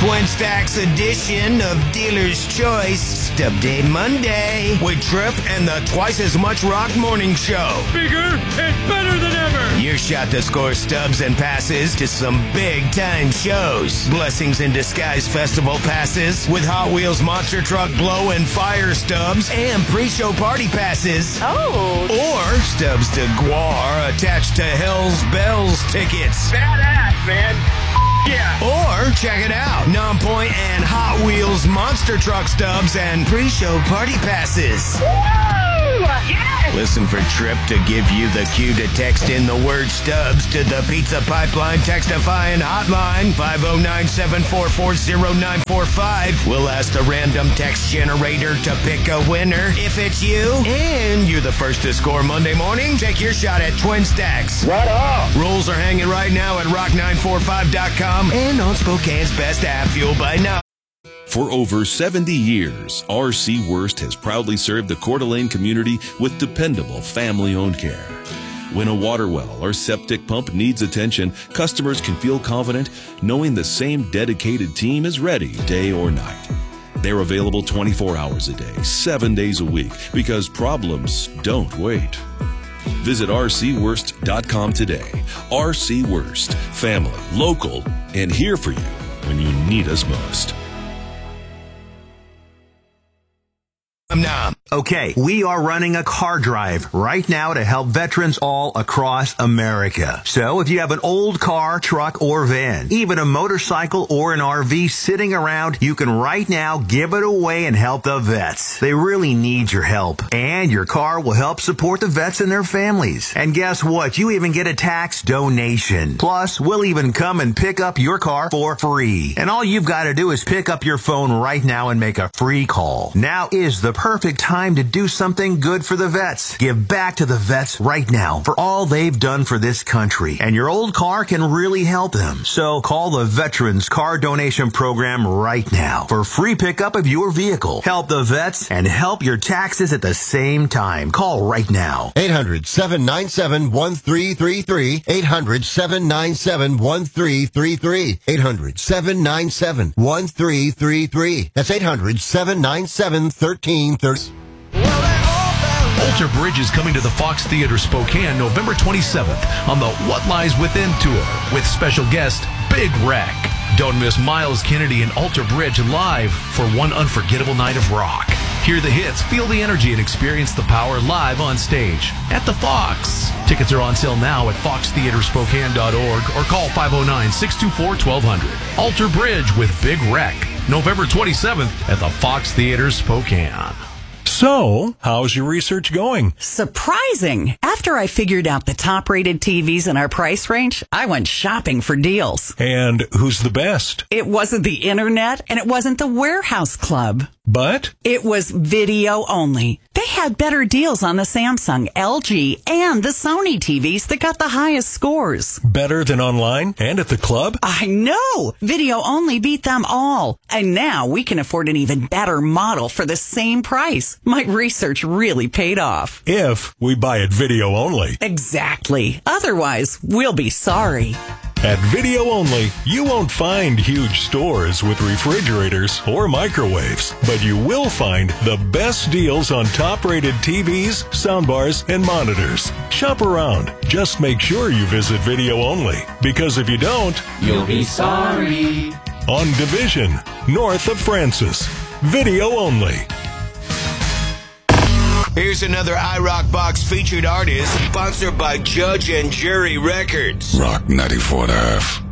Twin Stacks edition of Dealer's Choice Stub Day Monday with Trip and the Twice as Much Rock Morning Show. Bigger and better than ever. Your shot to score stubs and passes to some big-time shows. Blessings in Disguise Festival passes with Hot Wheels Monster Truck Blow and Fire stubs and pre-show party passes. Oh. Or stubs to Guar attached to Hell's Bells tickets. Badass, man. Yeah. Or check it out, Nonpoint and Hot Wheels Monster Truck stubs and pre-show party passes. Woo! Yes! Listen for Trip to give you the cue to text in the word stubs to the Pizza Pipeline Textifying Hotline 509-744-0945. We'll ask the random text generator to pick a winner. If it's you and you're the first to score Monday morning, take your shot at Twin Stacks. Right on. Rules are hanging right now at rock945.com and on Spokane's best app, Fueled by Now. For over 70 years, R.C. Wurst has proudly served the Coeur d'Alene community with dependable family-owned care. When a water well or septic pump needs attention, customers can feel confident knowing the same dedicated team is ready day or night. They're available 24 hours a day, 7 days a week, because problems don't wait. Visit rcwurst.com today. R.C. Wurst, family, local, and here for you when you need us most. Okay, we are running a car drive right now to help veterans all across America. So if you have an old car, truck, or van, even a motorcycle or an RV sitting around, you can right now give it away and help the vets. They really need your help. And your car will help support the vets and their families. And guess what? You even get a tax donation. Plus, we'll even come and pick up your car for free. And all you've got to do is pick up your phone right now and make a free call. Now is the perfect time to do something good for the vets. Give back to the vets right now for all they've done for this country. And your old car can really help them. So call the Veterans Car Donation Program right now for free pickup of your vehicle. Help the vets and help your taxes at the same time. Call right now. 800-797-1333. 800-797-1333. 800-797-1333. That's 800-797-1333. Alter Bridge is coming to the Fox Theater Spokane November 27th on the What Lies Within tour with special guest Big Wreck. Don't miss Miles Kennedy and Alter Bridge live for one unforgettable night of rock. Hear the hits, feel the energy, and experience the power live on stage at the Fox. Tickets are on sale now at foxtheaterspokane.org or call 509-624-1200. Alter Bridge with Big Wreck, November 27th at the Fox Theater Spokane. So, how's your research going? Surprising. After I figured out the top-rated TVs in our price range, I went shopping for deals. And who's the best? It wasn't the internet, and it wasn't the Warehouse Club. But? It was video only. They had better deals on the Samsung, LG, and the Sony TVs that got the highest scores. Better than online and at the club? I know! Video only beat them all. And now we can afford an even better model for the same price. My research really paid off. If we buy it video only. Exactly. Otherwise, we'll be sorry. At Video Only, you won't find huge stores with refrigerators or microwaves, but you will find the best deals on top-rated TVs, soundbars, and monitors. Shop around. Just make sure you visit Video Only, because if you don't, you'll be sorry. On Division, north of Francis. Video Only. Here's another iRock Box featured artist, sponsored by Judge and Jury Records. Rock 94.5.